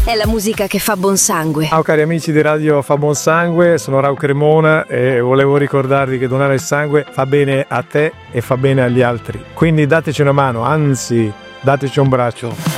è la musica che fa buon sangue. Ciao cari amici di Radio Fa Buon Sangue, sono Rau Cremona e volevo ricordarvi che donare il sangue fa bene a te e fa bene agli altri. Quindi dateci una mano, anzi dateci un braccio.